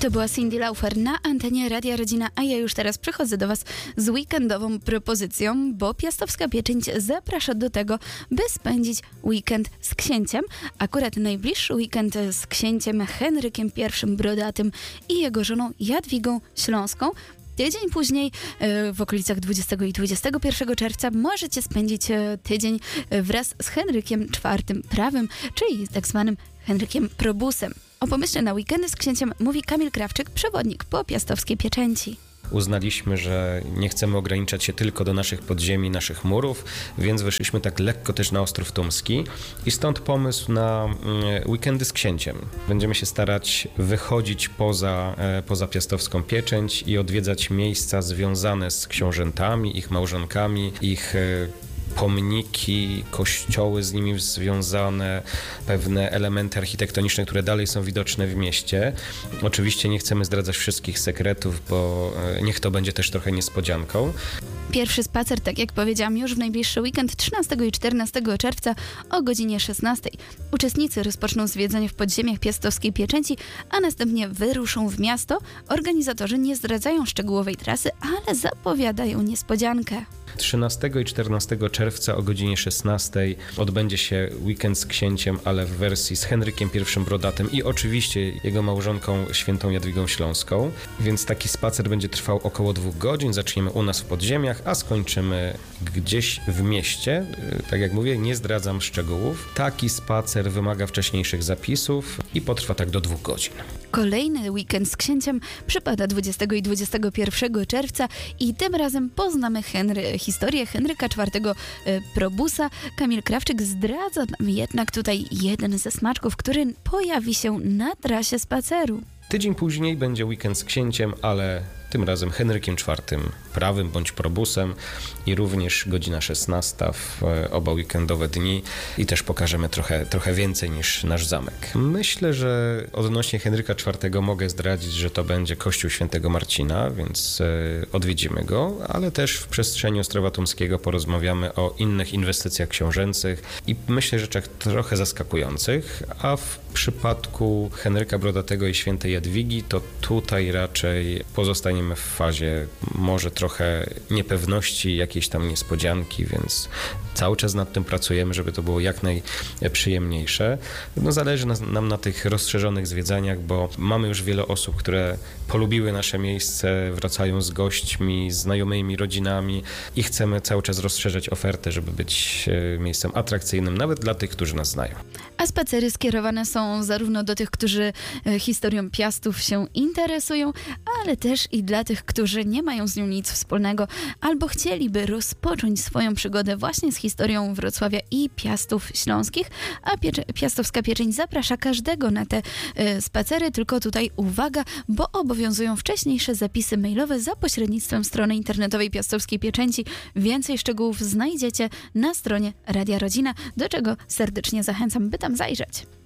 To była Cyndi Lauper na antenie Radia Rodzina, a ja już teraz przychodzę do Was z weekendową propozycją, bo Piastowska Pieczęć zaprasza do tego, by spędzić weekend z księciem. Akurat najbliższy weekend z księciem Henrykiem I Brodatym i jego żoną Jadwigą Śląską. Tydzień później, w okolicach 20 i 21 czerwca, możecie spędzić tydzień wraz z Henrykiem IV Prawym, czyli tak zwanym Henrykiem Probusem. O pomyśle na weekendy z księciem mówi Kamil Krawczyk, przewodnik po Piastowskiej Pieczęci. Uznaliśmy, że nie chcemy ograniczać się tylko do naszych podziemi, naszych murów, więc wyszliśmy tak lekko też na Ostrów Tumski i stąd pomysł na weekendy z księciem. Będziemy się starać wychodzić poza Piastowską Pieczęć i odwiedzać miejsca związane z książętami, ich małżonkami, ich pomniki, kościoły z nimi związane, pewne elementy architektoniczne, które dalej są widoczne w mieście. Oczywiście nie chcemy zdradzać wszystkich sekretów, bo niech to będzie też trochę niespodzianką. Pierwszy spacer, tak jak powiedziałam, już w najbliższy weekend 13 i 14 czerwca o godzinie 16. Uczestnicy rozpoczną zwiedzanie w podziemiach Piastowskiej Pieczęci, a następnie wyruszą w miasto. Organizatorzy nie zdradzają szczegółowej trasy, ale zapowiadają niespodziankę. 13 i 14 czerwca o godzinie 16 odbędzie się weekend z księciem, ale w wersji z Henrykiem I Brodatym i oczywiście jego małżonką świętą Jadwigą Śląską. Więc taki spacer będzie trwał około 2 godzin. Zaczniemy u nas w podziemiach, a skończymy gdzieś w mieście. Tak jak mówię, nie zdradzam szczegółów. Taki spacer wymaga wcześniejszych zapisów i potrwa tak do 2 godzin. Kolejny weekend z księciem przypada 20 i 21 czerwca i tym razem poznamy historię Henryka IV Probusa. Kamil Krawczyk zdradza nam jednak tutaj jeden ze smaczków, który pojawi się na trasie spaceru. Tydzień później będzie weekend z księciem, ale tym razem Henrykiem IV Prawym bądź Probusem i również godzina 16 w oba weekendowe dni i też pokażemy trochę więcej niż nasz zamek. Myślę, że odnośnie Henryka IV mogę zdradzić, że to będzie Kościół Świętego Marcina, więc odwiedzimy go, ale też w przestrzeni Ostrowa Tumskiego porozmawiamy o innych inwestycjach książęcych i myślę, że trochę zaskakujących, a w przypadku Henryka Brodatego i świętej Jadwigi to tutaj raczej pozostaniemy w fazie może trochę niepewności, jakiejś tam niespodzianki, więc cały czas nad tym pracujemy, żeby to było jak najprzyjemniejsze. No zależy nam na tych rozszerzonych zwiedzaniach, bo mamy już wiele osób, które polubiły nasze miejsce, wracają z gośćmi, znajomymi, rodzinami i chcemy cały czas rozszerzać ofertę, żeby być miejscem atrakcyjnym, nawet dla tych, którzy nas znają. A spacery skierowane są zarówno do tych, którzy historią Piastów się interesują, ale też i dla tych, którzy nie mają z nią nic wspólnego albo chcieliby rozpocząć swoją przygodę właśnie z historią Wrocławia i Piastów Śląskich, a Piastowska Pieczęć zaprasza każdego na te spacery, tylko tutaj uwaga, bo obowiązują wcześniejsze zapisy mailowe za pośrednictwem strony internetowej Piastowskiej Pieczęci. Więcej szczegółów znajdziecie na stronie Radia Rodzina, do czego serdecznie zachęcam, by tam zajrzeć.